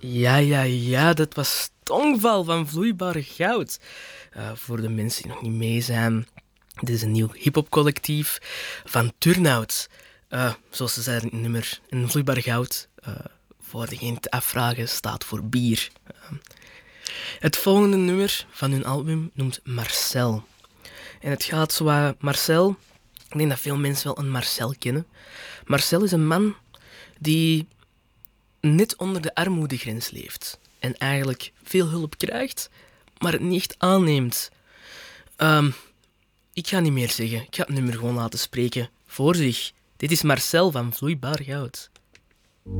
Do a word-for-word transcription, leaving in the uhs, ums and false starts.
Ja, ja, ja, dat was Tongval van Vloeibaar Goud. Eh, voor de mensen die nog niet mee zijn, dit is een nieuw hip-hop-collectief van Turnhout. Eh, zoals ze zeiden in het nummer, en Vloeibaar Goud, eh, voor degene te afvragen, staat voor bier. Eh, het volgende nummer van hun album noemt Marcel. En het gaat zo aan Marcel. Ik denk dat veel mensen wel een Marcel kennen. Marcel is een man die net onder de armoedegrens leeft. En eigenlijk veel hulp krijgt, maar het niet echt aanneemt. Ehm, ik ga niet meer zeggen. Ik ga het nummer gewoon laten spreken voor zich. Dit is Marcel van Vloeibaar Goud.